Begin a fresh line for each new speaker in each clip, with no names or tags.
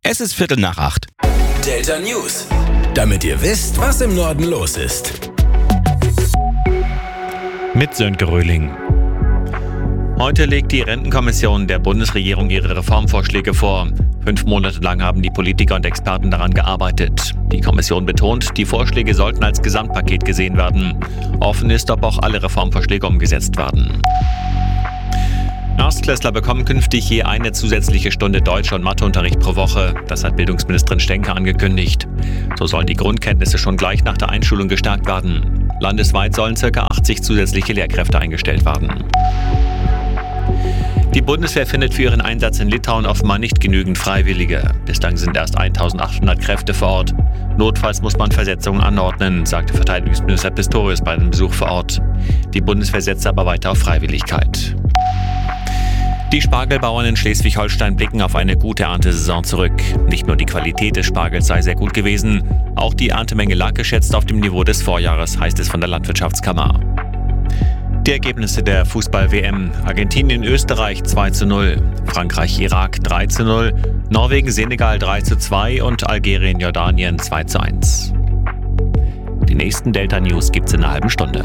Es ist 7:45.
Delta News. Damit ihr wisst, was im Norden los ist.
Mit Sönke Röhling. Heute legt die Rentenkommission der Bundesregierung ihre Reformvorschläge vor. 5 Monate lang haben die Politiker und Experten daran gearbeitet. Die Kommission betont, die Vorschläge sollten als Gesamtpaket gesehen werden. Offen ist, ob auch alle Reformvorschläge umgesetzt werden. Erstklässler bekommen künftig je eine zusätzliche Stunde Deutsch- und Matheunterricht pro Woche. Das hat Bildungsministerin Stenke angekündigt. So sollen die Grundkenntnisse schon gleich nach der Einschulung gestärkt werden. Landesweit sollen ca. 80 zusätzliche Lehrkräfte eingestellt werden. Die Bundeswehr findet für ihren Einsatz in Litauen offenbar nicht genügend Freiwillige. Bislang sind erst 1800 Kräfte vor Ort. Notfalls muss man Versetzungen anordnen, sagte Verteidigungsminister Pistorius bei einem Besuch vor Ort. Die Bundeswehr setzt aber weiter auf Freiwilligkeit. Die Spargelbauern in Schleswig-Holstein blicken auf eine gute Erntesaison zurück. Nicht nur die Qualität des Spargels sei sehr gut gewesen, auch die Erntemenge lag geschätzt auf dem Niveau des Vorjahres, heißt es von der Landwirtschaftskammer. Die Ergebnisse der Fußball-WM: Argentinien, Österreich 2:0, Frankreich, Irak 3:0, Norwegen, Senegal 3:2 und Algerien, Jordanien 2:1. Die nächsten Delta News gibt's in einer halben Stunde.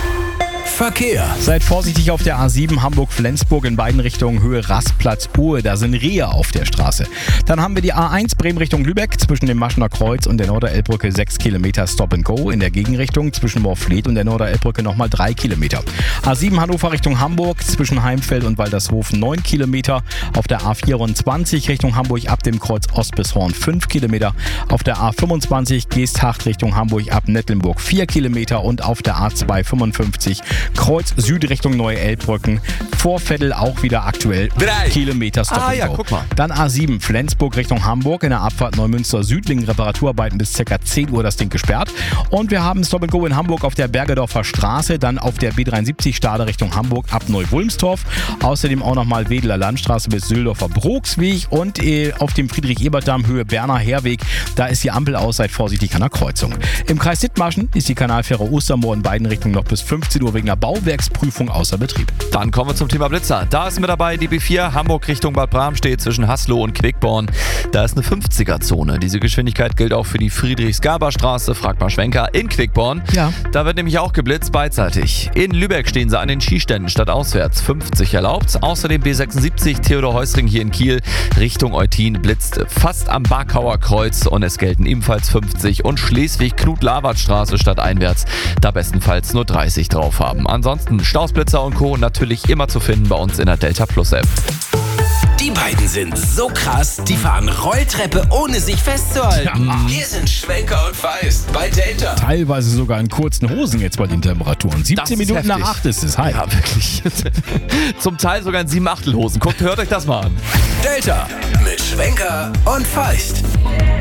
Verkehr.
Seid vorsichtig auf der A7 Hamburg-Flensburg in beiden Richtungen Höhe Rastplatz-Uhe. Da sind Rehe auf der Straße. Dann haben wir die A1 Bremen Richtung Lübeck zwischen dem Maschener Kreuz und der Norderelbbrücke 6 Kilometer Stop and Go. In der Gegenrichtung zwischen Moorfleet und der Norderelbbrücke nochmal 3 Kilometer. A7 Hannover Richtung Hamburg zwischen Heimfeld und Waltershofen 9 Kilometer. Auf der A24 Richtung Hamburg ab dem Kreuz Ost bis Horn 5 Kilometer. Auf der A25 Geesthacht Richtung Hamburg ab Nettlenburg 4 Kilometer. Und auf der A255 Kreuz Süd Richtung Neue Elbbrücken. Vor Veddel auch wieder aktuell
3
Kilometer Stop and Go. Guck mal. Dann A7 Flensburg Richtung Hamburg in der Abfahrt Neumünster Südling. Reparaturarbeiten bis ca. 10 Uhr das Ding gesperrt. Und wir haben Stop and Go in Hamburg auf der Bergedorfer Straße. Dann auf der B73 Stade Richtung Hamburg ab Neu-Wulmstorf. Außerdem auch nochmal Wedeler Landstraße bis Süldorfer Brooksweg. Und auf dem Friedrich-Ebert-Damm Höhe Berner Herweg. Da ist die Ampel aus, seid vorsichtig an der Kreuzung. Im Kreis Dithmarschen ist die Kanalfähre Ostermoor in beiden Richtungen noch bis 15 Uhr wegen einer Bauwerksprüfung außer Betrieb.
Dann kommen wir zum Thema Blitzer. Da ist mit dabei die B4 Hamburg Richtung Bad Bramstedt zwischen Haslo und Quickborn. Da ist eine 50er-Zone. Diese Geschwindigkeit gilt auch für die Friedrichs-Gaber-Straße, fragt mal Schwenker, in Quickborn.
Ja.
Da wird nämlich auch geblitzt beidseitig. In Lübeck stehen sie an den Skiständen stadtauswärts 50 erlaubt. Außerdem B76 Theodor-Heuss-Ring hier in Kiel Richtung Eutin blitzt fast am Barkauer Kreuz und es gelten ebenfalls 50 und Schleswig-Knut-Lawert-Straße stadteinwärts. Da bestenfalls nur 30 drauf haben. Ansonsten Stausblitzer und Co. natürlich immer zu finden bei uns in der Delta Plus App.
Die beiden sind so krass, die fahren Rolltreppe, ohne sich festzuhalten.
Ja.
Hier sind Schwenker und Feist bei Delta.
Teilweise sogar in kurzen Hosen jetzt bei den Temperaturen. 17 Minuten nach 8 ist es heiß.
Ja, wirklich. Zum Teil sogar in 7/8 Hosen. Guckt, hört euch das mal an.
Delta mit Schwenker und Feist.